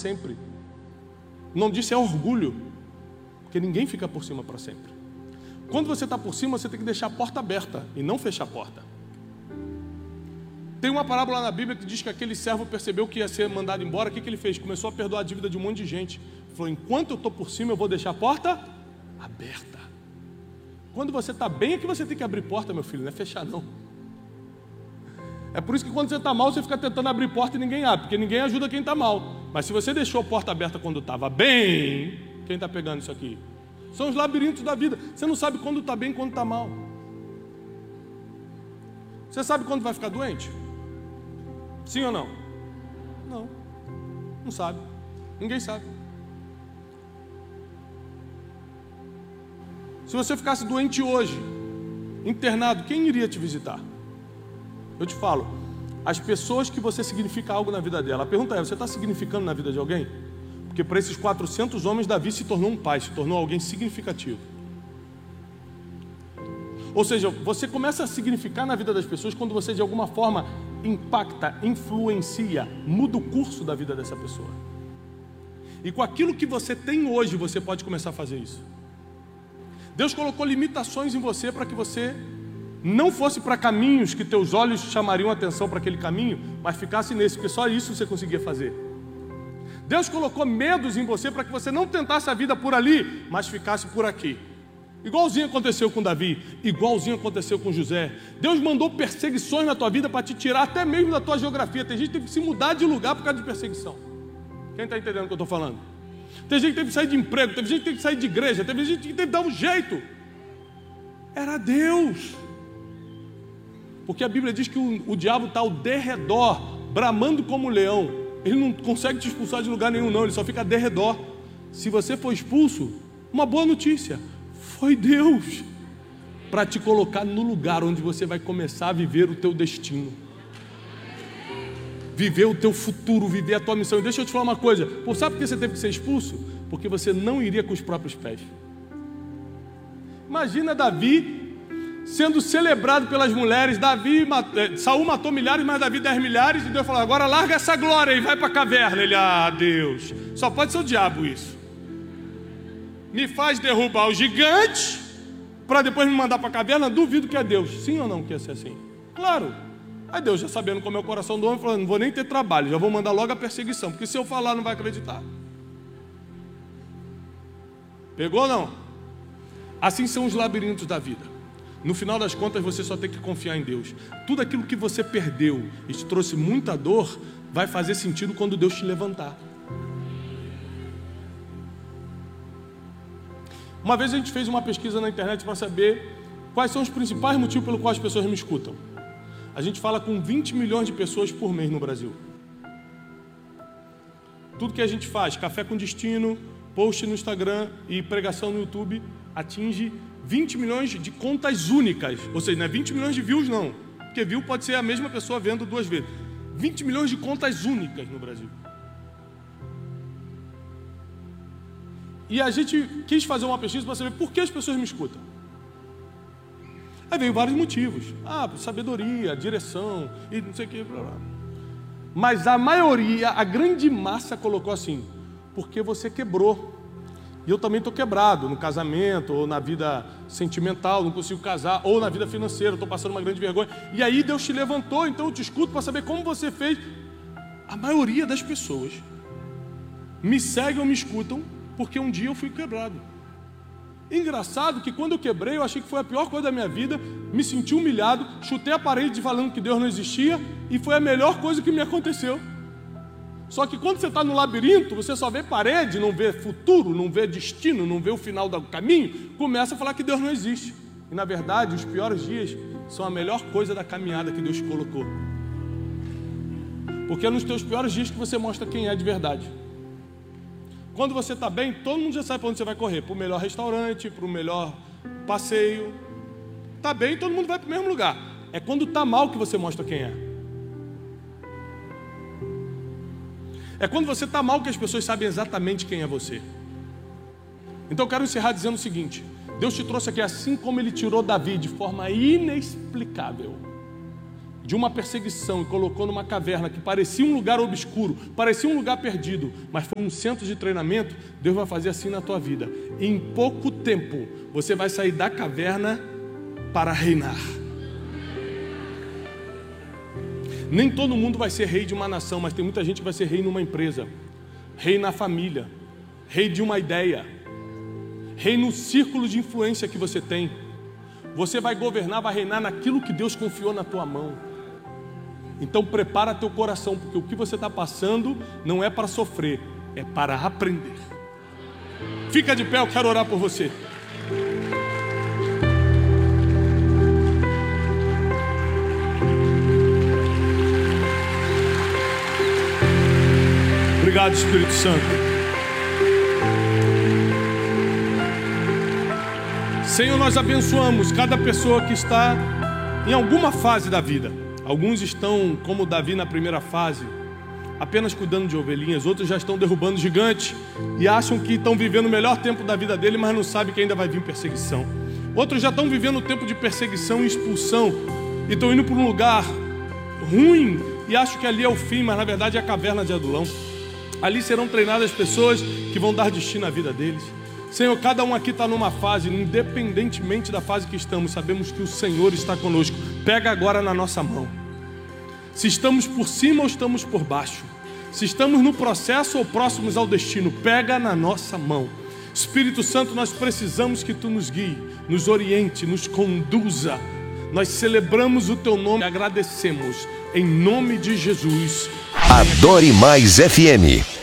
sempre. O nome disso é orgulho, porque ninguém fica por cima para sempre. Quando você está por cima, você tem que deixar a porta aberta e não fechar a porta. Tem uma parábola na Bíblia que diz que aquele servo percebeu que ia ser mandado embora. O que ele fez? Começou a perdoar a dívida de um monte de gente. Falou, enquanto eu estou por cima, eu vou deixar a porta aberta. Quando você está bem, é que você tem que abrir porta, meu filho, não é fechar não. É por isso que quando você está mal, você fica tentando abrir porta e ninguém abre, porque ninguém ajuda quem está mal. Mas se você deixou a porta aberta quando estava bem, quem está pegando isso aqui? São os labirintos da vida. Você não sabe quando está bem e quando está mal. Você sabe quando vai ficar doente? Sim ou não? Não. Não sabe. Ninguém sabe. Se você ficasse doente hoje, internado, quem iria te visitar? Eu te falo, as pessoas que você significa algo na vida dela. A pergunta é, você está significando na vida de alguém? Porque para esses 400 homens, Davi se tornou um pai, se tornou alguém significativo. Ou seja, você começa a significar na vida das pessoas quando você de alguma forma impacta, influencia, muda o curso da vida dessa pessoa. E com aquilo que você tem hoje, você pode começar a fazer isso. Deus colocou limitações em você para que você não fosse para caminhos que teus olhos chamariam atenção para aquele caminho, mas ficasse nesse, porque só isso você conseguia fazer. Deus colocou medos em você para que você não tentasse a vida por ali, mas ficasse por aqui. Igualzinho aconteceu com Davi, igualzinho aconteceu com José. Deus mandou perseguições na tua vida para te tirar até mesmo da tua geografia. Tem gente que teve que se mudar de lugar por causa de perseguição. Quem está entendendo o que eu estou falando? Tem gente que teve que sair de emprego, teve gente que teve que sair de igreja, teve gente que teve que dar um jeito. Era Deus. Porque a Bíblia diz que o diabo está ao derredor, bramando como um leão. Ele não consegue te expulsar de lugar nenhum não, ele só fica ao derredor. Se você for expulso, uma boa notícia, foi Deus para te colocar no lugar onde você vai começar a viver o teu destino, viver o teu futuro, viver a tua missão. E deixa eu te falar uma coisa, sabe por que você teve que ser expulso? Porque você não iria com os próprios pés. Imagina Davi sendo celebrado pelas mulheres. Saul matou milhares, mas Davi 10 milhares. E Deus falou, agora larga essa glória e vai para a caverna. Ele, Deus, só pode ser o diabo isso. Me faz derrubar o gigante para depois me mandar para a caverna. Duvido que é Deus. Sim ou não que ia ser assim? Claro. Aí Deus, já sabendo como é o coração do homem, falou, não vou nem ter trabalho, já vou mandar logo a perseguição, porque se eu falar não vai acreditar. Pegou ou não? Assim são os labirintos da vida. No final das contas você só tem que confiar em Deus. Tudo aquilo que você perdeu e te trouxe muita dor vai fazer sentido quando Deus te levantar. Uma vez a gente fez uma pesquisa na internet para saber quais são os principais motivos pelo qual as pessoas me escutam. A gente fala com 20 milhões de pessoas por mês no Brasil. Tudo que a gente faz, café com destino, post no Instagram e pregação no YouTube, atinge 20 milhões de contas únicas. Ou seja, não é 20 milhões de views não, porque view pode ser a mesma pessoa vendo 2 vezes. 20 milhões de contas únicas no Brasil. E a gente quis fazer uma pesquisa para saber por que as pessoas me escutam. Aí veio vários motivos. Sabedoria, direção e não sei o que. Blá, blá. Mas a maioria, a grande massa colocou assim, porque você quebrou. E eu também estou quebrado no casamento, ou na vida sentimental, não consigo casar, ou na vida financeira, estou passando uma grande vergonha. E aí Deus te levantou, então eu te escuto para saber como você fez. A maioria das pessoas me seguem ou me escutam porque um dia eu fui quebrado. Engraçado que quando eu quebrei, eu achei que foi a pior coisa da minha vida, me senti humilhado, chutei a parede falando que Deus não existia, e foi a melhor coisa que me aconteceu. Só que quando você está no labirinto, você só vê parede, não vê futuro, não vê destino, não vê o final do caminho, começa a falar que Deus não existe. E na verdade, os piores dias são a melhor coisa da caminhada que Deus colocou. Porque é nos teus piores dias que você mostra quem é de verdade. Quando você está bem, todo mundo já sabe para onde você vai correr. Para o melhor restaurante, para o melhor passeio. Está bem, todo mundo vai para o mesmo lugar. É quando está mal que você mostra quem é. É quando você está mal que as pessoas sabem exatamente quem é você. Então eu quero encerrar dizendo o seguinte. Deus te trouxe aqui assim como Ele tirou Davi de forma inexplicável. de uma perseguição e colocou numa caverna que parecia um lugar obscuro, parecia um lugar perdido, mas foi um centro de treinamento, Deus vai fazer assim na tua vida. Em pouco tempo, você vai sair da caverna para reinar. Nem todo mundo vai ser rei de uma nação, mas tem muita gente que vai ser rei numa empresa, rei na família, rei de uma ideia, rei no círculo de influência que você tem. Você vai governar, vai reinar naquilo que Deus confiou na tua mão. Então prepara teu coração, porque o que você está passando não é para sofrer, é para aprender. Fica de pé, eu quero orar por você. Obrigado, Espírito Santo. Senhor, nós abençoamos cada pessoa que está em alguma fase da vida. Alguns estão, como Davi na primeira fase, apenas cuidando de ovelhinhas. Outros já estão derrubando gigantes e acham que estão vivendo o melhor tempo da vida dele, mas não sabem que ainda vai vir perseguição. Outros já estão vivendo o tempo de perseguição e expulsão e estão indo para um lugar ruim e acham que ali é o fim, mas na verdade é a caverna de Adulão. Ali serão treinadas pessoas que vão dar destino à vida deles. Senhor, cada um aqui está numa fase, independentemente da fase que estamos, sabemos que o Senhor está conosco. Pega agora na nossa mão. Se estamos por cima ou estamos por baixo, se estamos no processo ou próximos ao destino, pega na nossa mão. Espírito Santo, nós precisamos que Tu nos guie, nos oriente, nos conduza. Nós celebramos o Teu nome e agradecemos em nome de Jesus. Adore Mais FM.